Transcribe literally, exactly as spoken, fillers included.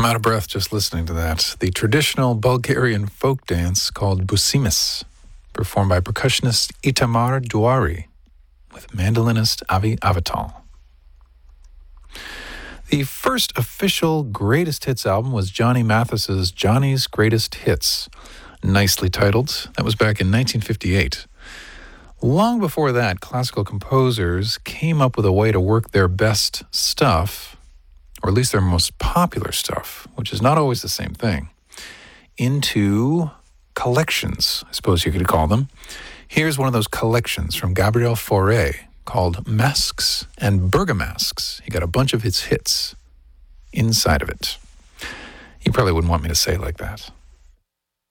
I'm out of breath just listening to that. The traditional Bulgarian folk dance called busimis, performed by percussionist Itamar Douari with mandolinist Avi Avital. The first official greatest hits album was Johnny Mathis's Johnny's Greatest Hits, nicely titled. That was back in nineteen fifty-eight. Long before that, classical composers came up with a way to work their best stuff, or at least their most popular stuff, which is not always the same thing, into collections, I suppose you could call them. Here's one of those collections from Gabriel Fauré called Masks and Bergamasks. He got a bunch of his hits inside of it. You probably wouldn't want me to say it like that.